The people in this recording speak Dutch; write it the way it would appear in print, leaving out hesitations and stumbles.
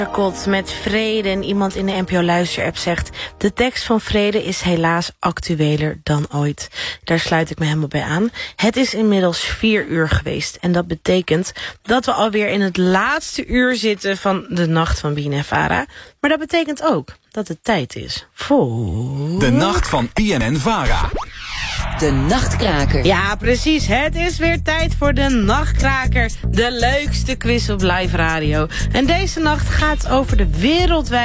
Kot met Vrede en iemand in de NPO Luisterapp zegt: de tekst van Vrede is helaas actueler dan ooit. Daar sluit ik me helemaal bij aan. Het is inmiddels 4 uur geweest en dat betekent dat we alweer in het laatste uur zitten van de nacht van BNN-Vara. Maar dat betekent ook dat het tijd is voor... de nacht van BNN-Vara. De Nachtkraker. Ja, precies. Het is weer tijd voor de Nachtkraker. De leukste quiz op live radio. En deze nacht gaat over de wereldwijde